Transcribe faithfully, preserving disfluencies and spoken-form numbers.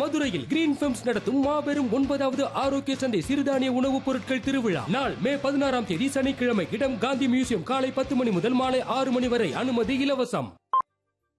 மதுரையில் green films நடத்தும் மாபெரும் ஒன்பதாவது ஆரோக்கிய சந்தை சிறுதானிய உணவுப் பொருட்கள் திருவிழா. நாள் மே பதினாறாம் தேதி சனிக்கிழமை. இடம் காந்தி மியூசியம். காலை பத்து மணி முதல் மாலை ஆறு மணி வரை. அனுமதி இலவசம்.